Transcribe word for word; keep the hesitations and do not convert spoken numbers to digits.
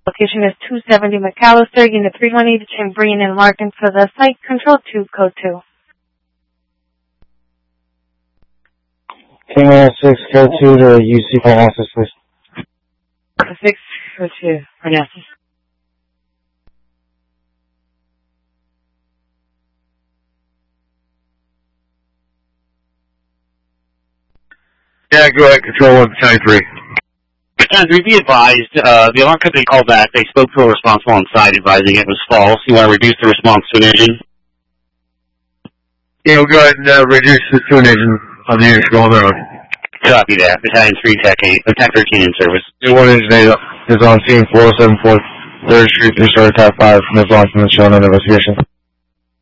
Location is two seventy McAllister, Unit three one eight, Chambrian and Larkin for the site. Control two, code two. King six, code two to U C for access, please. six, code two, for an access. Yeah, go ahead, control one seventy-three. And we be advised, uh, the alarm company called back. They spoke to a responsible on site advising it was false. You want to reduce the response to an engine? Yeah, we'll go ahead and uh, reduce the to an engine on the unit going road. Copy that. Battalion three, Tech eight, uh, Tech thirteen in service. One engine eight is on scene four oh seven fourth, third Street, three-star attack five from his launch from the shown investigation.